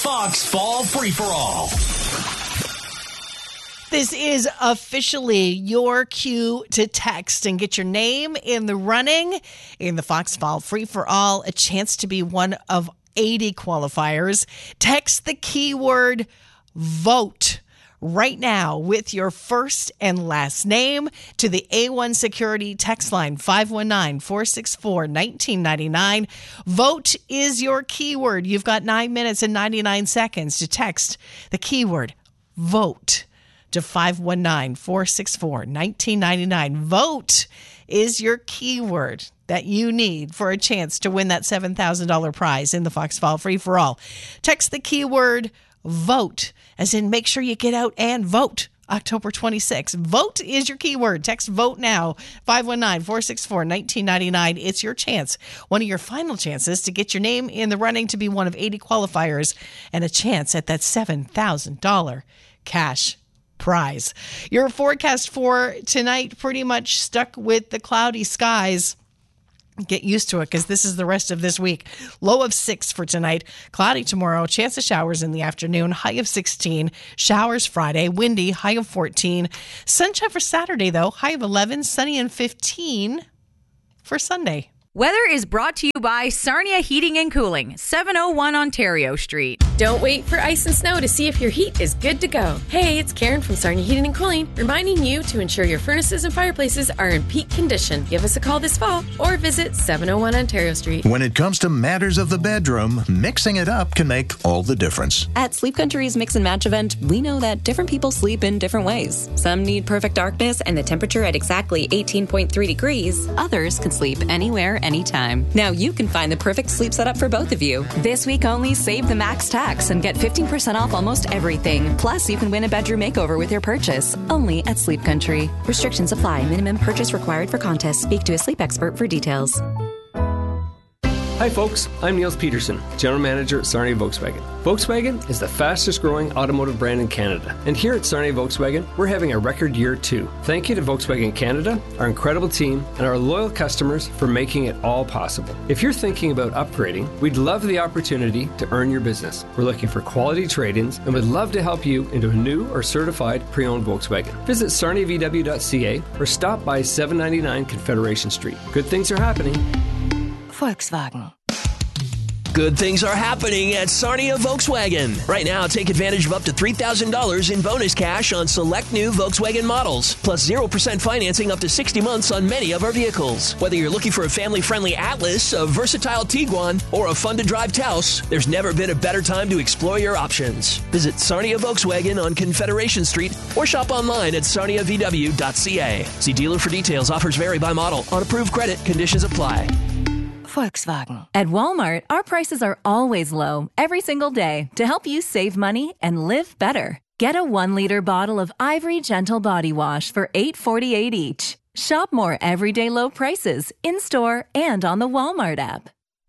Fox Fall Free-for-All. This is officially your cue to text and get your name in the running in the Fox Fall Free-for-All, a chance to be one of 80 qualifiers. Text the keyword VOTE right now with your first and last name to the A1 Security text line 519-464-1999. VOTE is your keyword. You've got 9 minutes and 99 seconds to text the keyword VOTE to 519-464-1999. VOTE is your keyword that you need for a chance to win that $7,000 prize in the Fox Fall Free-for-All. Text the keyword VOTE, as in make sure you get out and vote October 26th. VOTE is your keyword. Text VOTE now, 519-464-1999. It's your chance, one of your final chances to get your name in the running to be one of 80 qualifiers and a chance at that $7,000 cash prize. Your forecast for tonight pretty much stuck with the cloudy skies. Get used to it because this is the rest of this week. Low of 6 for tonight. Cloudy tomorrow. Chance of showers in the afternoon. High of 16. Showers Friday. Windy. High of 14. Sunshine for Saturday, though. High of 11. Sunny and 15 for Sunday. Weather is brought to you by Sarnia Heating and Cooling, 701 Ontario Street. Don't wait for ice and snow to see if your heat is good to go. Hey, it's Karen from Sarnia Heating and Cooling, reminding you to ensure your furnaces and fireplaces are in peak condition. Give us a call this fall or visit 701 Ontario Street. When it comes to matters of the bedroom, mixing it up can make all the difference. At Sleep Country's Mix and Match event, we know that different people sleep in different ways. Some need perfect darkness and the temperature at exactly 18.3 degrees. Others can sleep anywhere, anytime. Now you can find the perfect sleep setup for both of you. This week only, save the max tax and get 15% off almost everything. Plus, you can win a bedroom makeover with your purchase. Only at Sleep Country. Restrictions apply. Minimum purchase required for contest. Speak to a sleep expert for details. Hi folks, I'm Niels Peterson, General Manager at Sarnia Volkswagen. Volkswagen is the fastest growing automotive brand in Canada. And here at Sarnia Volkswagen, we're having a record year too. Thank you to Volkswagen Canada, our incredible team, and our loyal customers for making it all possible. If you're thinking about upgrading, we'd love the opportunity to earn your business. We're looking for quality trade-ins and would love to help you into a new or certified pre-owned Volkswagen. Visit sarniavw.ca or stop by 799 Confederation Street. Good things are happening. Volkswagen. Good things are happening at Sarnia Volkswagen. Right now, take advantage of up to $3,000 in bonus cash on select new Volkswagen models, plus 0% financing up to 60 months on many of our vehicles. Whether you're looking for a family-friendly Atlas, a versatile Tiguan, or a fun-to-drive Taos, there's never been a better time to explore your options. Visit Sarnia Volkswagen on Confederation Street or shop online at sarniavw.ca. See dealer for details. Offers vary by model. On approved credit, conditions apply. Volkswagen. At Walmart, our prices are always low, every single day, to help you save money and live better. Get a 1-liter bottle of Ivory Gentle Body Wash for $8.48 each. Shop more everyday low prices in-store and on the Walmart app.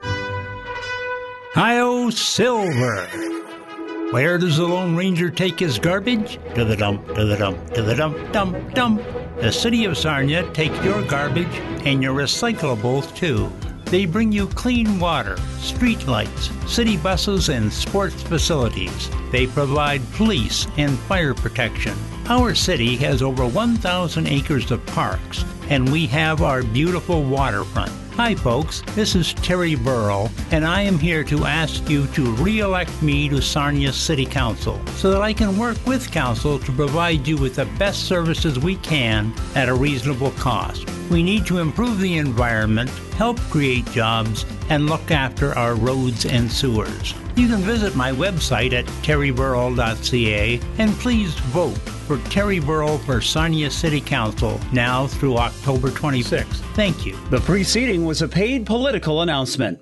Hi-oh, Silver. Where does the Lone Ranger take his garbage? To the dump, to the dump, to the dump, dump, dump. The City of Sarnia takes your garbage and your recyclables, too. They bring you clean water, street lights, city buses, and sports facilities. They provide police and fire protection. Our city has over 1,000 acres of parks, and we have our beautiful waterfront. Hi folks, this is Terry Burrell, and I am here to ask you to re-elect me to Sarnia City Council so that I can work with Council to provide you with the best services we can at a reasonable cost. We need to improve the environment, help create jobs, and look after our roads and sewers. You can visit my website at terryburrell.ca and please vote for Terry Burrell for Sarnia City Council now through October 26th. Thank you. The preceding was a paid political announcement.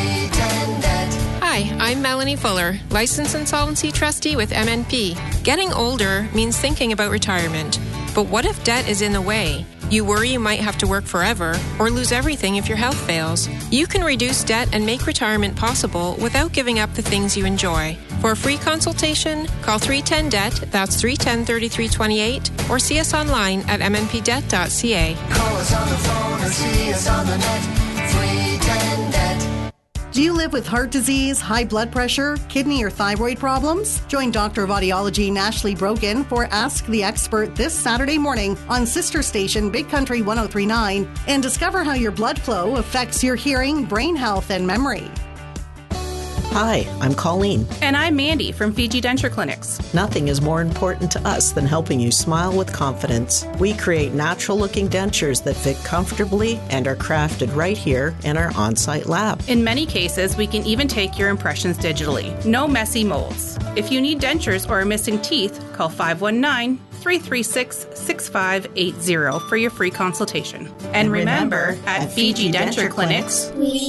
Hi, I'm Melanie Fuller, Licensed Insolvency Trustee with MNP. Getting older means thinking about retirement. But what if debt is in the way? You worry you might have to work forever or lose everything if your health fails. You can reduce debt and make retirement possible without giving up the things you enjoy. For a free consultation, call 310-DEBT, that's 310-3328, or see us online at mnpdebt.ca. Call us on the phone or see us on the net, 310-DEBT. Do you live with heart disease, high blood pressure, kidney or thyroid problems? Join Doctor of Audiology Nashley Brogan for Ask the Expert this Saturday morning on sister station Big Country 103.9 and discover how your blood flow affects your hearing, brain health, and memory. Hi, I'm Colleen. And I'm Mandy from Fiji Denture Clinics. Nothing is more important to us than helping you smile with confidence. We create natural-looking dentures that fit comfortably and are crafted right here in our on-site lab. In many cases, we can even take your impressions digitally. No messy molds. If you need dentures or are missing teeth, call 519-336-6580 for your free consultation. And remember, at Fiji Denture Clinics,